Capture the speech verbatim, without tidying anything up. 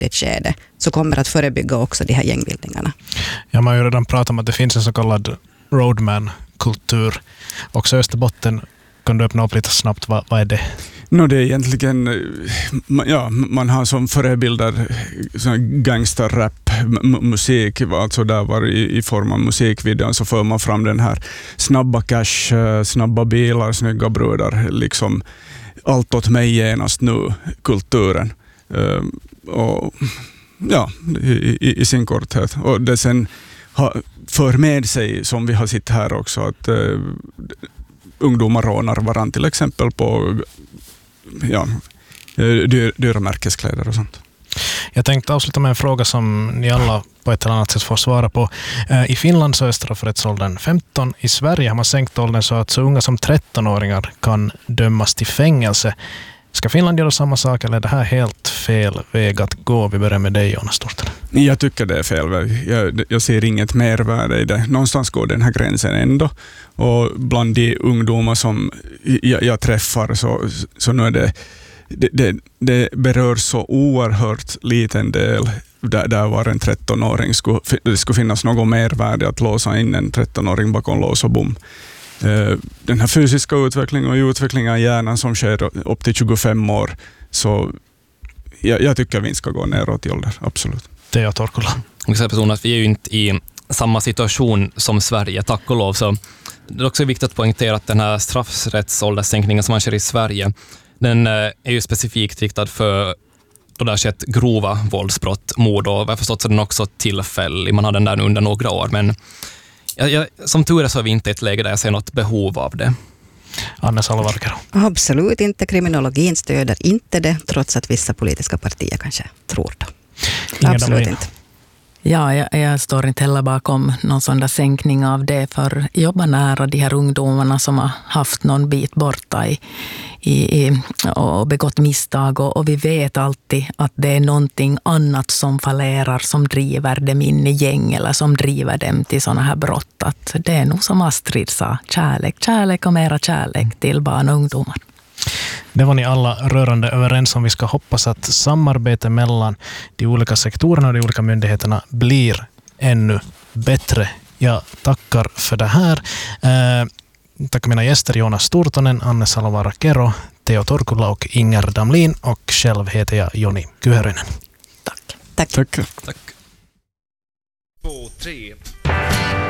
ett skede så kommer att förebygga också de här gängbildningarna. Ja, man har ju redan pratat om att det finns en så kallad roadman-kultur. Också i Österbotten, kan du öppna upp lite snabbt, vad, vad är det? No, det är egentligen, ja, man har som förebilder gangsterrap m- musik, alltså där var i, i form av musikvideon så för man fram den här snabba cash, snabba bilar, snygga brudar, liksom allt åt mig genast nu, kulturen. Uh, och ja, i, i, i sin korthet. Och det sen har, för med sig, som vi har sett här också, att uh, ungdomar rånar varann till exempel på ja, dyr, dyra märkeskläder och sånt. Jag tänkte avsluta med en fråga som ni alla på ett eller annat sätt får svara på. I Finland så är straffrättsåldern femton. I Sverige har man sänkt åldern så att så unga som tretton-åringar kan dömas till fängelse. Ska Finland göra samma sak eller är det här helt fel väg att gå? Vi börjar med dig, Jonas Storten. Jag tycker det är fel väg. Jag, jag ser inget mervärde i det. Någonstans går den här gränsen ändå. Och bland de ungdomar som jag, jag träffar så, så nu är det, det, det, det berör så oerhört liten del där, där var en tretton-åring skulle, det skulle finnas något mervärde att låsa in en tretton-åring bakom lås och bom. Den här fysiska utvecklingen och utvecklingen av hjärnan som sker upp till tjugofem år, så jag, jag tycker vi inte ska gå neråt i ålder, absolut. Det är jag, Torkola. Och så person att vi är ju inte i samma situation som Sverige, tack och lov, så det är också viktigt att poängtera att den här straffrättsålderssänkningen som man sker i Sverige, den är ju specifikt riktad för då det har skett grova våldsbrott, mord, och jag har förstått så den också tillfällig, man har den där under några år, men Jag, jag, som tur är så är vi inte i ett läge där jag ser något behov av det. Anne Salovarkero. Absolut inte. Kriminologin stöder inte det, trots att vissa politiska partier kanske tror det. Ingen Absolut inte. Ja, jag, jag står inte heller bakom någon sån där sänkning av det, för jag jobbar nära de här ungdomarna som har haft någon bit borta i, i, i, och begått misstag, och, och vi vet alltid att det är någonting annat som fallerar, som driver dem in i gäng eller som driver dem till såna här brott. Att det är nog som Astrid sa, kärlek, kärlek och mera kärlek till barn och ungdomar. Det var ni alla rörande överens om. Vi ska hoppas att samarbete mellan de olika sektorerna och de olika myndigheterna blir ännu bättre. Jag tackar för det här. Eh, tackar mina gäster Jonas Stortonen, Anne Salovarkero, Teo Torkula och Inger Damlin, och själv heter jag Joni Kyhörynen. Tack. Tack. Tack. Tack. Två, tre.